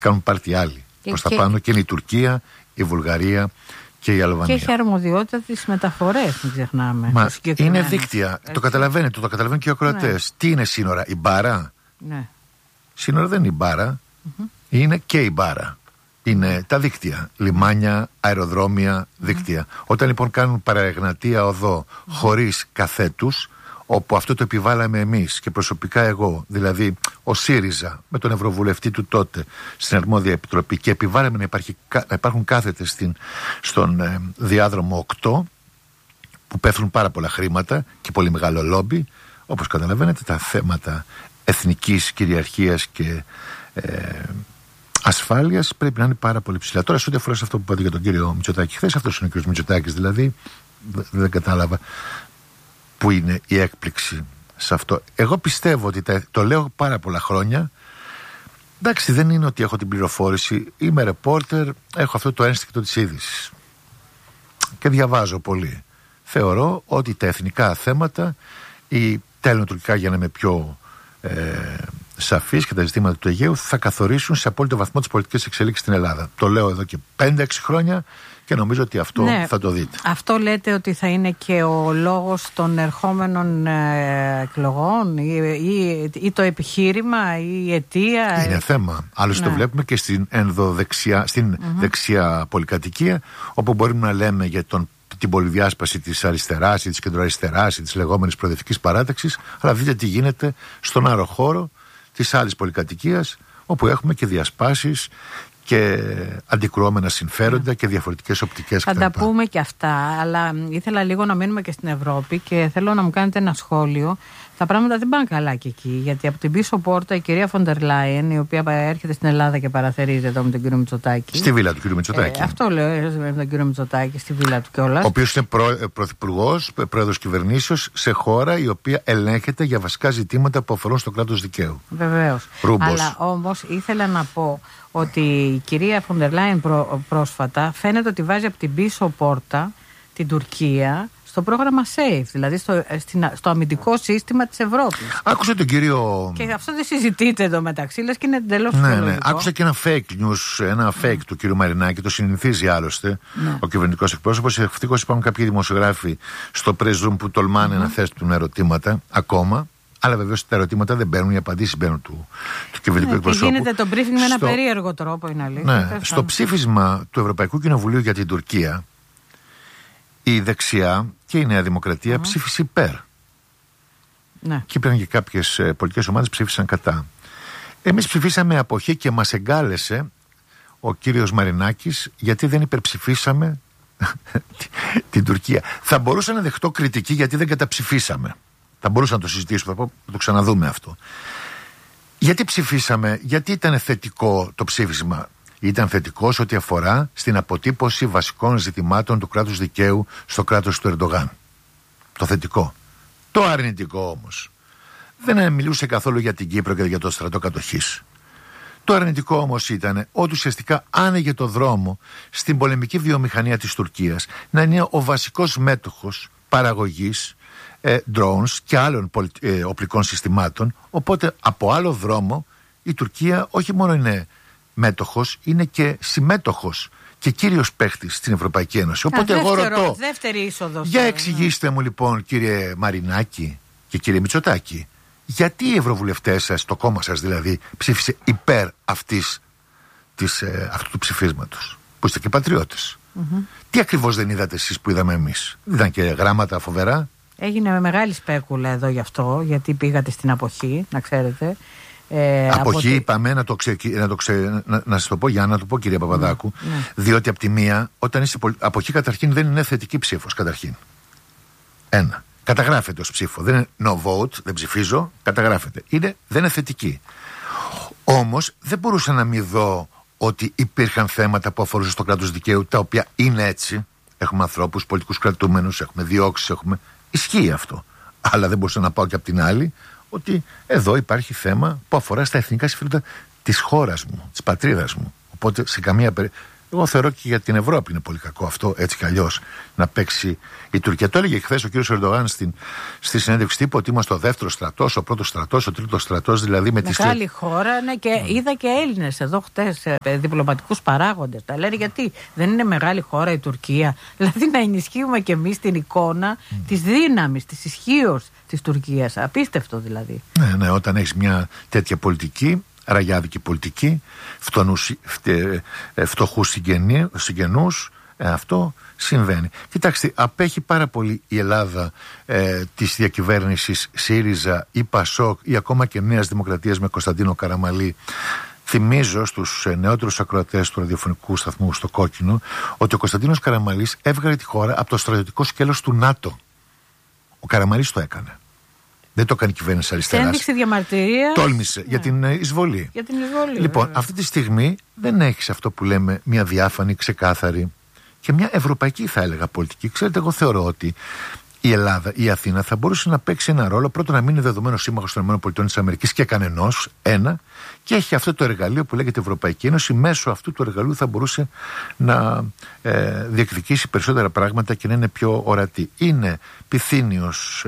κάνουν πάρτι άλλοι προς τα πάνω, και είναι η Τουρκία, η Βουλγαρία και η Αλβανία. Και έχει αρμοδιότητα τις μεταφορές, μην ξεχνάμε. Μα είναι δίκτυα. Το καταλαβαίνετε, το καταλαβαίνουν και οι ακροατές. Ναι. Τι είναι σύνορα, η μπάρα? Ναι. Σύνορα δεν είναι η μπάρα, είναι και η μπάρα. Είναι τα δίκτυα. Λιμάνια, αεροδρόμια, δίκτυα. Όταν λοιπόν κάνουν παραεγνατία οδό χωρίς καθέτους, όπου αυτό το επιβάλαμε εμείς και προσωπικά εγώ, δηλαδή ο ΣΥΡΙΖΑ με τον Ευρωβουλευτή του τότε στην αρμόδια επιτροπή, και επιβάλαμε να υπάρχουν κάθετες στον διάδρομο 8, που πέφτουν πάρα πολλά χρήματα και πολύ μεγάλο λόμπι. Όπως καταλαβαίνετε, τα θέματα εθνικής κυριαρχίας και ασφάλειας πρέπει να είναι πάρα πολύ ψηλά. Τώρα, σε ό,τι αφορά σε αυτό που είπατε για τον κύριο Μητσοτάκη χθες, αυτός είναι ο κύριος Μητσοτάκης, δηλαδή δεν κατάλαβα που είναι η έκπληξη σε αυτό. Εγώ πιστεύω ότι το λέω πάρα πολλά χρόνια. Εντάξει, δεν είναι ότι έχω την πληροφόρηση. Είμαι ρεπόρτερ, έχω αυτό το ένστικτο της είδησης και διαβάζω πολύ. Θεωρώ ότι τα εθνικά θέματα ή τα ελληνοτουρκικά, για να είμαι πιο σαφής, και τα ζητήματα του Αιγαίου θα καθορίσουν σε απόλυτο βαθμό τις πολιτικές εξελίξεις στην Ελλάδα. Το λέω εδώ και 5-6 χρόνια και νομίζω ότι αυτό θα το δείτε. Αυτό λέτε ότι θα είναι και ο λόγος των ερχόμενων εκλογών ή το επιχείρημα ή η αιτία? Είναι θέμα. Άλλωστε το βλέπουμε και στην δεξιά πολυκατοικία, όπου μπορούμε να λέμε για την πολυδιάσπαση της αριστεράς ή της κεντροαριστεράς ή της λεγόμενης προοδευτικής παράταξης, αλλά δείτε τι γίνεται στον άλλο χώρο της άλλης πολυκατοικίας, όπου έχουμε και διασπάσεις και αντικρουόμενα συμφέροντα και διαφορετικές οπτικές. Θα τα πούμε και αυτά, αλλά ήθελα λίγο να μείνουμε και στην Ευρώπη και θέλω να μου κάνετε ένα σχόλιο. Τα πράγματα δεν πάνε καλά και εκεί, γιατί από την πίσω πόρτα η κυρία Φοντερ Λάιεν, η οποία έρχεται στην Ελλάδα και παραθερίζεται εδώ με τον κύριο Μητσοτάκη. Στη βίλα του κύριου Μητσοτάκη. Αυτό λέω, με τον κύριο Μητσοτάκη, στη βίλα του κιόλας. Ο οποίος είναι πρωθυπουργός, πρόεδρος κυβερνήσεως σε χώρα η οποία ελέγχεται για βασικά ζητήματα που αφορούν στο κράτος δικαίου. Βεβαίως. Αλλά όμως ήθελα να πω ότι η κυρία Φοντερ Λάιεν πρόσφατα φαίνεται ότι βάζει από την πίσω πόρτα την Τουρκία στο πρόγραμμα SAFE, δηλαδή στο αμυντικό σύστημα της Ευρώπης. Άκουσα τον κύριο. Και αυτό δεν συζητείται εδώ μεταξύ, λες και είναι εντελώς φυσιολογικό. Ναι. Άκουσα και ένα fake news, ένα fake του κύριου Μαρινάκη, το συνηθίζει άλλωστε ο κυβερνητικός εκπρόσωπος. Ευτυχώς υπάρχουν κάποιοι δημοσιογράφοι στο press room που τολμάνε να θέσουν ερωτήματα ακόμα. Αλλά βεβαίως τα ερωτήματα δεν μπαίνουν, οι απαντήσεις μπαίνουν του κυβερνητικού εκπροσώπου. Γίνεται το briefing με ένα περίεργο τρόπο, είναι αλήθεια. Ναι. Στο ψήφισμα του Ευρωπαϊκού Κοινοβουλίου για την Τουρκία, η δεξιά και η Νέα Δημοκρατία ψήφισε υπέρ. Ναι. Και υπήρχαν και κάποιες πολιτικές ομάδες ψήφισαν κατά. Εμείς ψηφίσαμε αποχή και μας εγκάλεσε ο κύριος Μαρινάκης, γιατί δεν υπερψηφίσαμε την Τουρκία. Θα μπορούσα να δεχτώ κριτική γιατί δεν καταψηφίσαμε. Θα μπορούσα να το συζητήσουμε, θα το ξαναδούμε αυτό. Γιατί ψηφίσαμε, γιατί ήταν θετικό το ψήφισμα? Ήταν θετικό σε ό,τι αφορά στην αποτύπωση βασικών ζητημάτων του κράτους δικαίου στο κράτος του Ερντογάν. Το θετικό. Το αρνητικό όμως δεν μιλούσε καθόλου για την Κύπρο και για το στρατό κατοχής. Το αρνητικό όμως ήταν ότι ουσιαστικά άνοιγε το δρόμο στην πολεμική βιομηχανία της Τουρκίας να είναι ο βασικός μέτοχος παραγωγής drones και άλλων οπλικών συστημάτων. Οπότε από άλλο δρόμο η Τουρκία όχι μόνο είναι μέτοχος, είναι και συμμέτοχος και κύριος παίχτης στην Ευρωπαϊκή Ένωση. Οπότε εγώ ρωτώ, δεύτερη είσοδος, για εξηγήστε μου λοιπόν, κύριε Μαρινάκη και κύριε Μητσοτάκη, γιατί οι ευρωβουλευτές σας, το κόμμα σας δηλαδή, ψήφισε υπέρ αυτού του ψηφίσματος, που είστε και πατριώτες? Τι ακριβώς δεν είδατε εσείς που είδαμε εμείς? Ήταν και γράμματα φοβερά. Έγινε μεγάλη σπέκουλα εδώ γι' αυτό, γιατί πήγατε στην αποχή, να ξέρετε. Αποχή είπαμε, να σας το πω, για να το πω, κυρία Παπαδάκου, διότι από τη μία, όταν είσαι αποχή, καταρχήν δεν είναι θετική ψήφος, καταρχήν. Ένα. Καταγράφεται ως ψήφο. Δεν είναι no vote, δεν ψηφίζω, καταγράφεται. Δεν είναι θετική. Όμως δεν μπορούσα να μην δω ότι υπήρχαν θέματα που αφορούσαν στο κράτος δικαίου, τα οποία είναι έτσι. Έχουμε ανθρώπους, πολιτικούς κρατούμενους, έχουμε διώξεις, ισχύει αυτό. Αλλά δεν μπορούσα να πάω και από την άλλη ότι εδώ υπάρχει θέμα που αφορά στα εθνικά συμφέροντα της χώρας μου, της πατρίδας μου. Οπότε σε καμία περίπτωση Εγώ θεωρώ και για την Ευρώπη είναι πολύ κακό αυτό, έτσι κι αλλιώς, να παίξει η Τουρκία. Το έλεγε χθες ο κ. Ερντογάν στη συνέντευξη τύπου ότι είμαστε ο δεύτερος στρατός, ο πρώτος στρατός, ο τρίτος στρατός, δηλαδή με τις. Μεγάλη χώρα, ναι, και είδα και Έλληνες εδώ χτες, διπλωματικούς παράγοντες. Τα λένε γιατί δεν είναι μεγάλη χώρα η Τουρκία. Δηλαδή να ενισχύουμε κι εμείς την εικόνα της δύναμης, της ισχύως της Τουρκίας. Απίστευτο δηλαδή. Ναι, όταν έχεις μια τέτοια πολιτική, ραγιάδικη πολιτική, φτωχούς συγγενούς, αυτό συμβαίνει. Κοιτάξτε, απέχει πάρα πολύ η Ελλάδα της διακυβέρνησης ΣΥΡΙΖΑ ή ΠΑΣΟΚ ή ακόμα και Νέας Δημοκρατίας με Κωνσταντίνο Καραμανλή. Θυμίζω στους νεότερους ακροατές του ραδιοφωνικού σταθμού στο Κόκκινο ότι ο Κωνσταντίνος Καραμανλής έβγαλε τη χώρα από το στρατιωτικό σκέλος του ΝΑΤΟ. Ο Καραμανλής το έκανε. Δεν το έκανε η κυβέρνηση αριστεράς. Ένδειξη διαμαρτυρία. Τόλμησε για την εισβολή. Για την εισβολή. Λοιπόν, αυτή τη στιγμή δεν έχεις αυτό που λέμε μια διάφανη, ξεκάθαρη και μια ευρωπαϊκή, θα έλεγα, πολιτική. Ξέρετε, εγώ θεωρώ ότι η Ελλάδα, η Αθήνα θα μπορούσε να παίξει ένα ρόλο. Πρώτον, να μην είναι δεδομένο σύμμαχος των ΗΠΑ και κανενός, ένα, και έχει αυτό το εργαλείο που λέγεται Ευρωπαϊκή Ένωση. Μέσω αυτού του εργαλείου θα μπορούσε να διεκδικήσει περισσότερα πράγματα και να είναι πιο ορατή. Είναι πυθύνιος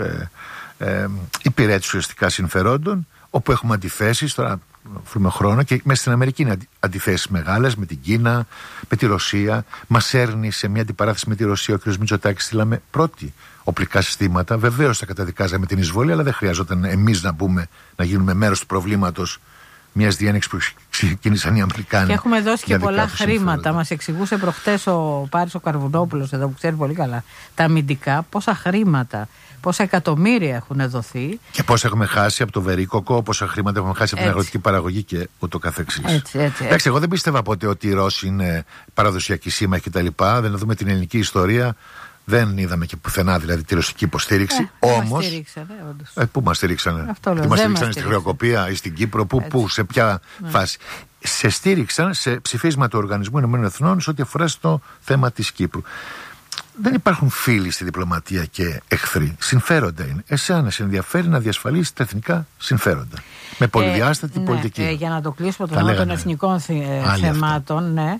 υπηρέτης ουσιαστικά συμφερόντων, όπου έχουμε αντιθέσεις. Τώρα βρούμε χρόνο και μέσα στην Αμερική είναι αντιθέσεις μεγάλες με την Κίνα, με τη Ρωσία. Μας έρνει σε μια αντιπαράθεση με τη Ρωσία ο κ. Μητσοτάκης. Στείλαμε πρώτη οπλικά συστήματα. Βεβαίως θα καταδικάζαμε την εισβολή, αλλά δεν χρειαζόταν εμείς να γίνουμε μέρος του προβλήματος μιας διένεξης που ξεκίνησαν οι Αμερικάνοι. Και έχουμε δώσει και πολλά χρήματα. Μας εξηγούσε προχτές ο Πάρης ο Καρβουνόπουλος, εδώ που ξέρει πολύ καλά, τα αμυντικά, πόσα χρήματα, πόσα εκατομμύρια έχουν δοθεί. Και πόσα έχουμε χάσει από το βερίκοκο, πόσα χρήματα έχουμε χάσει από την αγροτική παραγωγή και ούτω καθεξής. Εντάξει, εγώ δεν πίστευα ποτέ ότι οι Ρώσοι είναι παραδοσιακοί σύμμαχοι κτλ. Δεν δούμε την ελληνική ιστορία. Δεν είδαμε και πουθενά δηλαδή τη ρωσική υποστήριξη. Όμως. Πού μας στήριξανε? Μας στήριξαν στη χρεοκοπία ή στην Κύπρο? Πού, σε ποια φάση? Σε στήριξαν σε ψηφίσμα του Οργανισμού Ηνωμένων Εθνών σε ό,τι αφορά στο θέμα της Κύπρου. Δεν υπάρχουν φίλοι στη διπλωματία και εχθροί. Συμφέροντα είναι. Εσένα σε ενδιαφέρει να διασφαλίσει τα εθνικά συμφέροντα. Με πολυδιάστατη πολιτική. Για να το κλείσουμε το θέμα των εθνικών θεμάτων, ναι.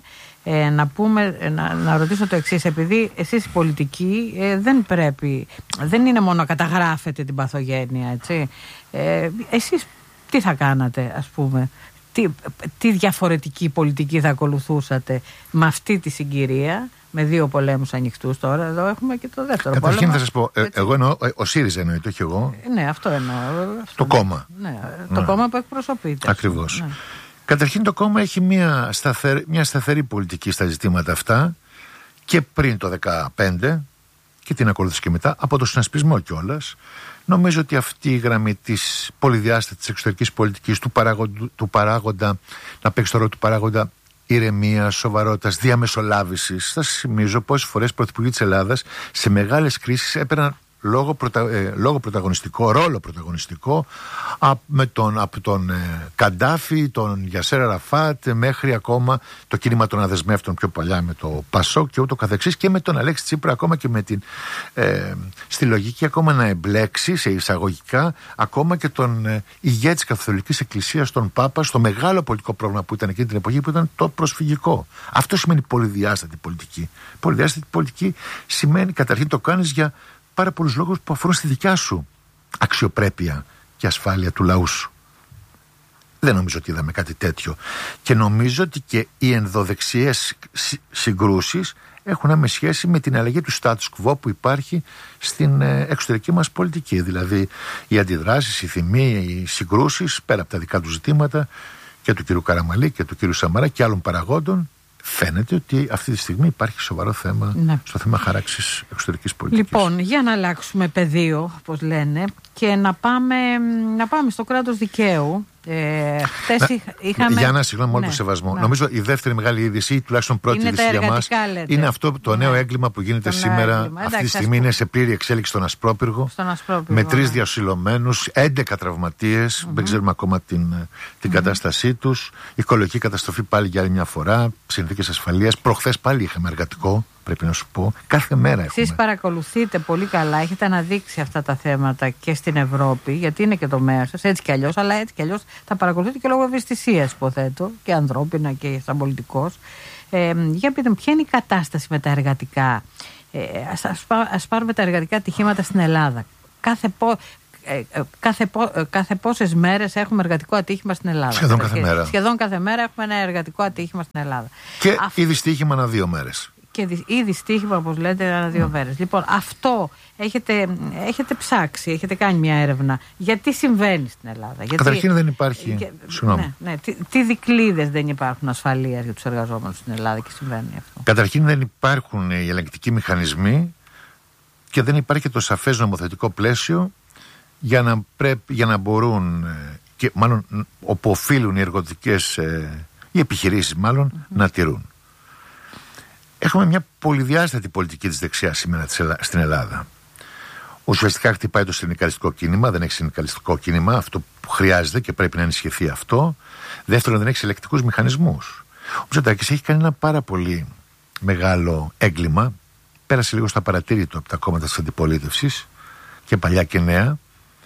Να ρωτήσω το εξής. Επειδή εσείς οι πολιτικοί δεν είναι μόνο να καταγράφετε την παθογένεια, έτσι. Εσείς τι θα κάνατε, ας πούμε? Τι διαφορετική πολιτική θα ακολουθούσατε με αυτή τη συγκυρία, με 2 πολέμους ανοιχτούς τώρα? Εδώ έχουμε και το δεύτερο πόλεμο. Καταρχήν θα σας πω, εγώ εννοώ, ο ΣΥΡΙΖΑ εννοείται, όχι εγώ. Ναι, αυτό εννοώ. Το κόμμα. Ναι, το κόμμα που εκπροσωπείται. Ακριβώς. Ναι. Καταρχήν το κόμμα έχει μια σταθερή πολιτική στα ζητήματα αυτά και πριν το 2015 και την ακολούθησε και μετά, από το συνασπισμό κιόλας. Νομίζω ότι αυτή η γραμμή της πολυδιάστατης εξωτερικής πολιτικής, του παράγοντα, να παίξει το ρόλο του παράγοντα ηρεμίας, σοβαρότητας, διαμεσολάβησης. Θα σας θυμίζω πόσες φορές πρωθυπουργοί της Ελλάδας σε μεγάλες κρίσεις έπαιρναν ρόλο πρωταγωνιστικό από τον Καντάφη, τον Γιασέρ Αραφάτ, μέχρι ακόμα το κίνημα των αδεσμεύτων πιο παλιά με το ΠΑΣΟΚ και ούτω καθεξής, και με τον Αλέξη Τσίπρα ακόμα και με την στη λογική ακόμα να εμπλέξει σε εισαγωγικά ακόμα και τον ηγέτη της Καθολικής Εκκλησίας, τον Πάπα, στο μεγάλο πολιτικό πρόβλημα που ήταν εκείνη την εποχή, που ήταν το προσφυγικό. Αυτό σημαίνει πολυδιάστατη πολιτική. Πολυδιάστατη πολιτική σημαίνει καταρχήν το κάνεις για πάρα πολλούς λόγους που αφορούν στη δικιά σου αξιοπρέπεια και ασφάλεια του λαού σου. Δεν νομίζω ότι είδαμε κάτι τέτοιο. Και νομίζω ότι και οι ενδοδεξιές συγκρούσεις έχουν άμεση σχέση με την αλλαγή του status quo που υπάρχει στην εξωτερική μας πολιτική. Δηλαδή οι αντιδράσεις, οι θυμοί, οι συγκρούσεις πέρα από τα δικά του ζητήματα και του κ. Καραμανλή και του κ. Σαμαρά και άλλων παραγόντων. Φαίνεται ότι αυτή τη στιγμή υπάρχει σοβαρό θέμα στο θέμα χαράξης εξωτερικής πολιτικής. Λοιπόν, για να αλλάξουμε πεδίο, όπως λένε, και να πάμε στο κράτος δικαίου. Είχαμε... Γιάννα, συγγνώμη, με όλο το σεβασμό. Νομίζω η δεύτερη μεγάλη είδηση, ή τουλάχιστον πρώτη είδηση για μας, είναι αυτό το νέο έγκλημα που γίνεται σήμερα. Αυτή τη στιγμή είναι σε πλήρη εξέλιξη στον Ασπρόπυργο. Με 3 διασωλωμένους, 11 τραυματίες. Δεν ξέρουμε ακόμα την κατάστασή τους. Οικολογική καταστροφή πάλι για άλλη μια φορά. Συνθήκες ασφαλείας. Προχθές πάλι είχαμε εργατικό. Πρέπει να σου πω, κάθε μέρα έχουμε. Εσείς παρακολουθείτε πολύ καλά, έχετε αναδείξει αυτά τα θέματα και στην Ευρώπη, γιατί είναι και τομέα σας, έτσι κι αλλιώς, αλλά έτσι κι αλλιώς τα παρακολουθείτε και λόγω ευαισθησίας, υποθέτω, και ανθρώπινα και σαν πολιτικός. Για πείτε μου, ποια είναι η κατάσταση με τα εργατικά? Ας πάρουμε τα εργατικά ατυχήματα στην Ελλάδα. Κάθε πόσες μέρες έχουμε εργατικό ατύχημα στην Ελλάδα? Σχεδόν κάθε μέρα έχουμε ένα εργατικό ατύχημα στην Ελλάδα. Και ήδη στοίχημα ανά 2 μέρες. Και ήδη στοίχημα, όπως λέτε, ανά 2 μέρες. Λοιπόν, αυτό έχετε ψάξει, έχετε κάνει μια έρευνα. Γιατί συμβαίνει στην Ελλάδα? Καταρχήν δεν υπάρχει. Τι δικλείδες δεν υπάρχουν ασφαλείας για τους εργαζόμενους στην Ελλάδα και συμβαίνει αυτό? Καταρχήν δεν υπάρχουν οι ελεγκτικοί μηχανισμοί και δεν υπάρχει και το σαφές νομοθετικό πλαίσιο για να μπορούν, και μάλλον όπου οφείλουν οι εργοδοτικές, οι επιχειρήσεις μάλλον, να τηρούν. Έχουμε μια πολυδιάστατη πολιτική της δεξιάς σήμερα στην Ελλάδα. Ουσιαστικά χτυπάει το συνδικαλιστικό κίνημα, δεν έχει συνδικαλιστικό κίνημα, αυτό που χρειάζεται και πρέπει να ενισχυθεί αυτό. Δεύτερον, δεν έχει ελεκτικούς μηχανισμούς. Ο Μητσοτάκης έχει κάνει ένα πάρα πολύ μεγάλο έγκλημα. Πέρασε λίγο στα παρατήρητο από τα κόμματα της αντιπολίτευσης, και παλιά και νέα.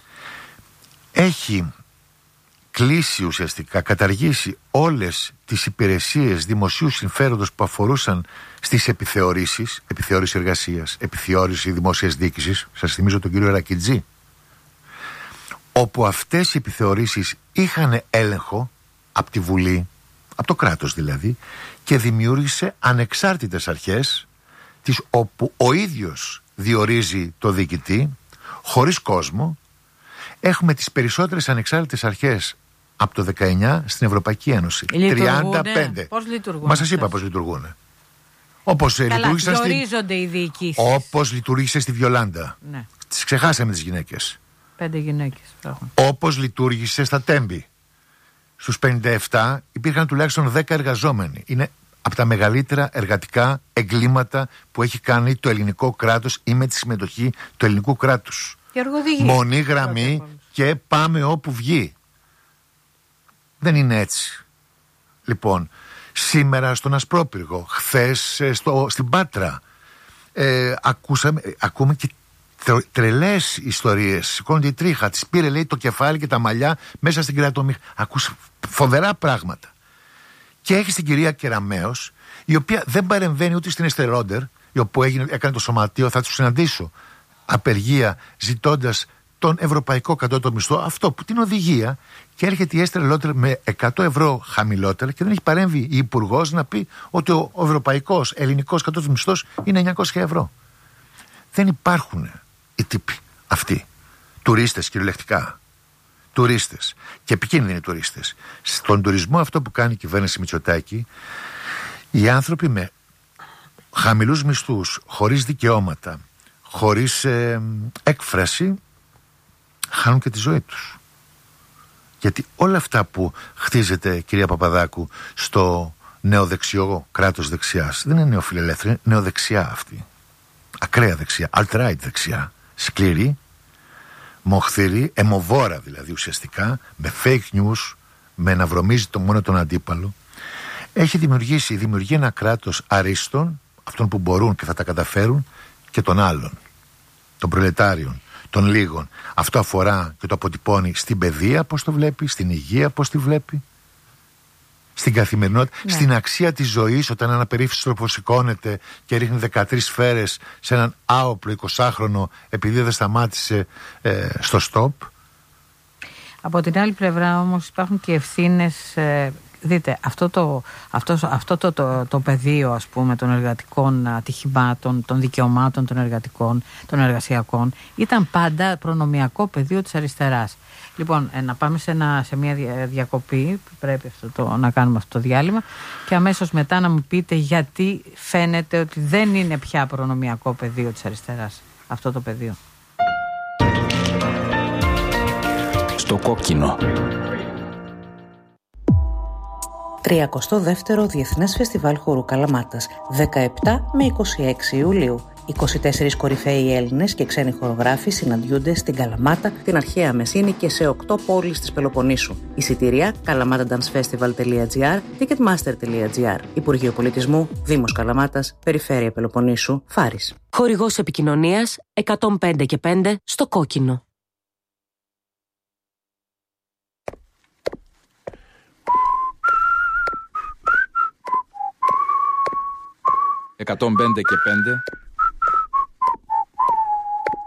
Έχει κλείσει ουσιαστικά, καταργήσει όλες τις υπηρεσίες δημοσίου συμφέροντος που αφορούσαν στις επιθεωρήσεις, επιθεώρηση εργασίας, επιθεώρηση δημόσιας διοίκησης. Σας θυμίζω τον κύριο Ρακιτζή, όπου αυτές οι επιθεωρήσεις είχαν έλεγχο από τη Βουλή, από το κράτος δηλαδή, και δημιούργησε ανεξάρτητες αρχές, όπου ο ίδιος διορίζει το διοικητή, χωρίς κόσμο. Έχουμε τις περισσότερες ανεξάρτητες αρχές από το 19 στην Ευρωπαϊκή Ένωση. 35. Πώς λειτουργούν? Μα σας είπα πώς λειτουργούν. Όπως διορίζονται οι διοικήσεις. Όπως λειτουργήσε στη Βιολάντα. Ναι. Τις ξεχάσαμε τις γυναίκες. 5 γυναίκες. Όπως λειτουργήσε στα Τέμπη. Στους 57 υπήρχαν τουλάχιστον 10 εργαζόμενοι. Είναι από τα μεγαλύτερα εργατικά εγκλήματα που έχει κάνει το ελληνικό κράτος ή με τη συμμετοχή του ελληνικού κράτους. Μονή γραμμή και πάμε όπου βγει. Δεν είναι έτσι. Λοιπόν, σήμερα στον Ασπρόπυργο, χθες στην Πάτρα, ακούμε και τρελές ιστορίες. Σηκώνεται η τρίχα, της πήρε, λέει, το κεφάλι και τα μαλλιά μέσα στην κρεατομηχανή. Ακούς φοβερά πράγματα. Και έχει την κυρία Κεραμέως, η οποία δεν παρεμβαίνει ούτε στην Εστέρ Ρόντερ, όπου έκανε το σωματείο, θα του συναντήσω, απεργία, ζητώντας τον ευρωπαϊκό κατώτατο μισθό, αυτό που την οδηγία, και έρχεται η Εστέρ Ρόντερ με 100 ευρώ χαμηλότερα και δεν έχει παρέμβει η υπουργός να πει ότι ο ευρωπαϊκός, ελληνικός κατώτατος μισθός είναι 900 ευρώ. Δεν υπάρχουν οι τύποι αυτοί. Τουρίστες κυριολεκτικά. Τουρίστες. Και επικίνδυνοι τουρίστες. Στον τουρισμό αυτό που κάνει η κυβέρνηση Μητσοτάκη, οι άνθρωποι με χαμηλούς μισθούς, χωρίς δικαιώματα, χωρίς έκφραση, χάνουν και τη ζωή τους. Γιατί όλα αυτά που χτίζεται, κυρία Παπαδάκου, στο νεοδεξιό κράτος δεξιάς, δεν είναι νεοφιλελεύθερη, είναι νεοδεξιά αυτή. Ακραία δεξιά, alt-right δεξιά, σκληρή, μοχθηρή, αιμοβόρα δηλαδή ουσιαστικά, με fake news, με να βρωμίζει μόνο τον αντίπαλο. Έχει δημιουργεί ένα κράτος αρίστων, αυτών που μπορούν και θα τα καταφέρουν, και των άλλων, των προλετάριων, των λίγων. Αυτό αφορά και το αποτυπώνει στην παιδεία, πώς το βλέπει, στην υγεία, πώς τη βλέπει, στην καθημερινότητα, στην αξία της ζωής, όταν ένα περίφημο σηκώνεται και ρίχνει 13 σφαίρες σε έναν άοπλο 20χρονο επειδή δεν σταμάτησε στο στόπ. Από την άλλη πλευρά όμως υπάρχουν και ευθύνες. Δείτε, αυτό το πεδίο, ας πούμε, των εργατικών ατυχημάτων, των δικαιωμάτων των εργατικών, των εργασιακών, ήταν πάντα προνομιακό πεδίο της αριστεράς. Λοιπόν, να πάμε σε μια διακοπή, πρέπει να κάνουμε αυτό το διάλειμμα, και αμέσως μετά να μου πείτε γιατί φαίνεται ότι δεν είναι πια προνομιακό πεδίο της αριστεράς αυτό το πεδίο. Στο κόκκινο. 32ο Διεθνές Φεστιβάλ Χορού Καλαμάτας, 17 με 26 Ιουλίου. 24 κορυφαίοι Έλληνες και ξένοι χορογράφοι συναντιούνται στην Καλαμάτα, την αρχαία Μεσίνη και σε 8 πόλεις της Πελοποννήσου. Εισιτήρια kalamatadancefestival.gr, ticketmaster.gr. Υπουργείο Πολιτισμού, Δήμος Καλαμάτας, Περιφέρεια Πελοποννήσου, Φάρης. Χορηγός επικοινωνίας 105 και 5 στο κόκκινο. 105 και 5